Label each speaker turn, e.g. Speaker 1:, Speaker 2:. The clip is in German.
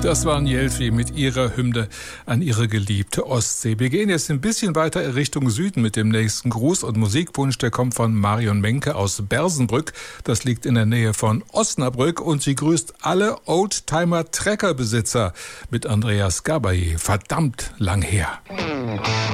Speaker 1: Das waren Jelfi mit ihrer Hymne an ihre geliebte Ostsee. Wir gehen jetzt ein bisschen weiter Richtung Süden mit dem nächsten Gruß und Musikwunsch. Der kommt von Marion Menke aus Bersenbrück. Das liegt in der Nähe von Osnabrück und sie grüßt alle Oldtimer-Trecker-Besitzer mit Andreas Gabayé. Verdammt lang her.